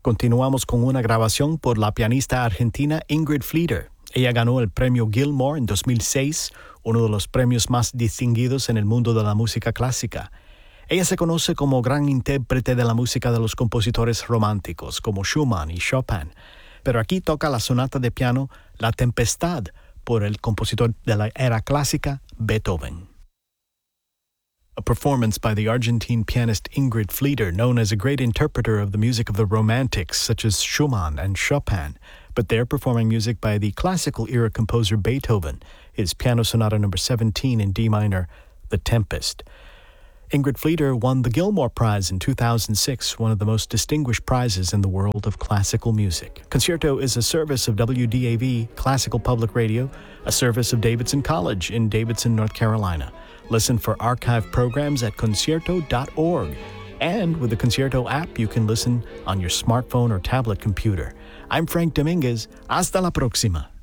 Continuamos con una grabación por la pianista argentina Ingrid Fleeter. Ella ganó el premio Gilmore en 2006, uno de los premios más distinguidos en el mundo de la música clásica. Ella se conoce como gran intérprete de la música de los compositores románticos como Schumann y Chopin, pero aquí toca la sonata de piano La Tempestad por el compositor de la era clásica Beethoven. A performance by the Argentine pianist Ingrid Fleeter, known as a great interpreter of the music of the Romantics, such as Schumann and Chopin, but they're performing music by the classical era composer Beethoven, his Piano Sonata No. 17 in D minor, The Tempest. Ingrid Fleeter won the Gilmore Prize in 2006, one of the most distinguished prizes in the world of classical music. Concierto is a service of WDAV Classical Public Radio, a service of Davidson College in Davidson, North Carolina. Listen for archive programs at concierto.org. And with the Concierto app, you can listen on your smartphone or tablet computer. I'm Frank Dominguez. Hasta la próxima.